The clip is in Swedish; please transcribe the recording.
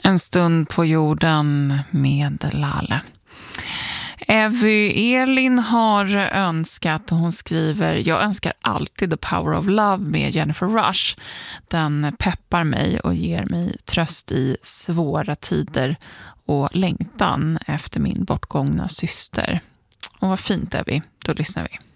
En stund på jorden med Laleh. Evy Elin har önskat, och hon skriver: jag önskar alltid The Power of Love med Jennifer Rush. Den peppar mig och ger mig tröst i svåra tider och längtan efter min bortgångna syster. Och vad fint, Evy, då lyssnar vi.